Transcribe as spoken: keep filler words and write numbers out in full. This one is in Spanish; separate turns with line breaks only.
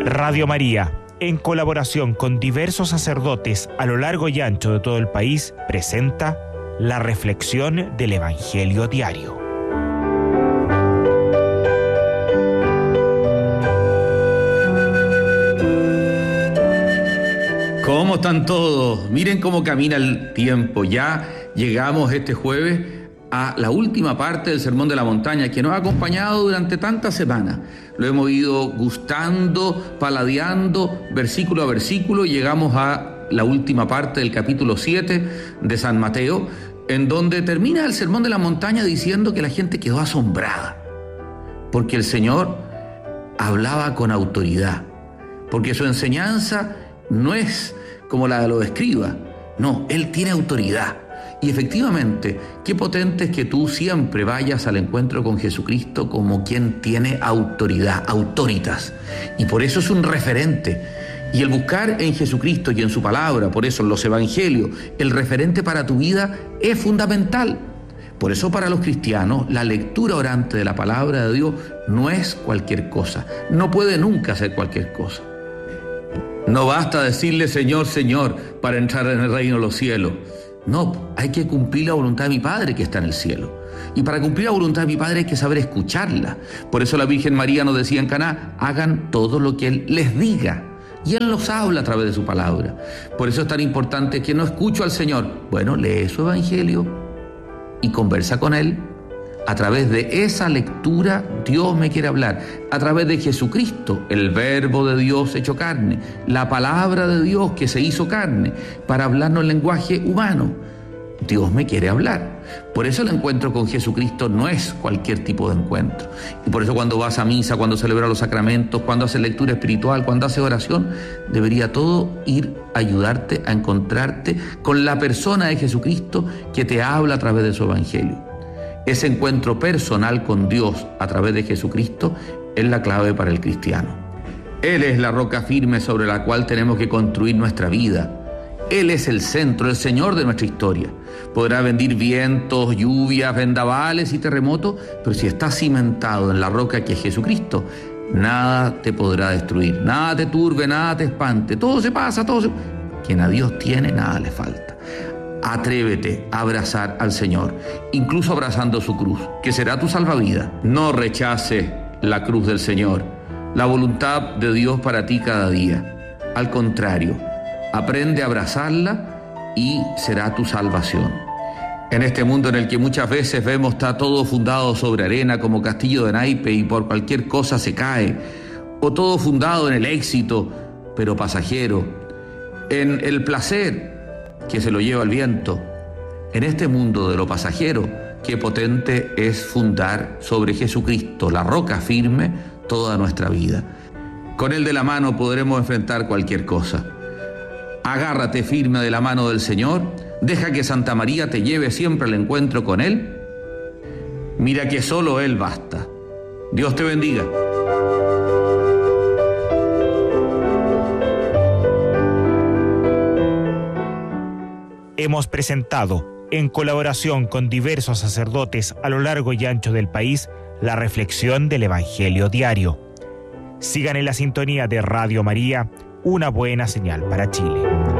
Radio María, en colaboración con diversos sacerdotes a lo largo y ancho de todo el país, presenta la reflexión del Evangelio Diario.
¿Cómo están todos? Miren cómo camina el tiempo. Ya llegamos este jueves a la última parte del Sermón de la Montaña que nos ha acompañado durante tantas semanas. Lo hemos ido gustando, paladeando, versículo a versículo, y llegamos a la última parte del capítulo siete de San Mateo, en donde termina el Sermón de la Montaña diciendo que la gente quedó asombrada, porque el Señor hablaba con autoridad, porque su enseñanza no es como la de los escribas, no, Él tiene autoridad. Y efectivamente, qué potente es que tú siempre vayas al encuentro con Jesucristo como quien tiene autoridad, autoritas. Y por eso es un referente. Y el buscar en Jesucristo y en su palabra, por eso en los evangelios, el referente para tu vida es fundamental. Por eso para los cristianos, la lectura orante de la palabra de Dios no es cualquier cosa. No puede nunca ser cualquier cosa. No basta decirle Señor, Señor, para entrar en el reino de los cielos. No, hay que cumplir la voluntad de mi Padre que está en el cielo. Y para cumplir la voluntad de mi Padre hay que saber escucharla. Por eso la Virgen María nos decía en Caná, hagan todo lo que Él les diga. Y Él nos habla a través de su palabra. Por eso es tan importante que no escucho al Señor. Bueno, lee su evangelio y conversa con Él. A través de esa lectura Dios me quiere hablar. A través de Jesucristo, el verbo de Dios hecho carne, la palabra de Dios que se hizo carne, para hablarnos en lenguaje humano. Dios me quiere hablar. Por eso el encuentro con Jesucristo no es cualquier tipo de encuentro. Y por eso cuando vas a misa, cuando celebras los sacramentos, cuando haces lectura espiritual, cuando haces oración, debería todo ir a ayudarte a encontrarte con la persona de Jesucristo que te habla a través de su evangelio. Ese encuentro personal con Dios a través de Jesucristo es la clave para el cristiano. Él es la roca firme sobre la cual tenemos que construir nuestra vida. Él es el centro, el Señor de nuestra historia. Podrá venir vientos, lluvias, vendavales y terremotos, pero si estás cimentado en la roca que es Jesucristo, nada te podrá destruir, nada te turbe, nada te espante. Todo se pasa, todo se... Quien a Dios tiene, nada le falta. Atrévete a abrazar al Señor, incluso abrazando su cruz, que será tu salvavidas. No rechaces la cruz del Señor, la voluntad de Dios para ti cada día. Al contrario, aprende a abrazarla y será tu salvación. En este mundo en el que muchas veces vemos está todo fundado sobre arena como castillo de naipe y por cualquier cosa se cae, o todo fundado en el éxito, pero pasajero, en el placer que se lo lleva el viento. En este mundo de lo pasajero, qué potente es fundar sobre Jesucristo, la roca firme, toda nuestra vida. Con Él de la mano podremos enfrentar cualquier cosa. Agárrate firme de la mano del Señor, deja que Santa María te lleve siempre al encuentro con Él. Mira que solo Él basta. Dios te bendiga.
Hemos presentado, en colaboración con diversos sacerdotes a lo largo y ancho del país, la reflexión del Evangelio Diario. Sigan en la sintonía de Radio María, una buena señal para Chile.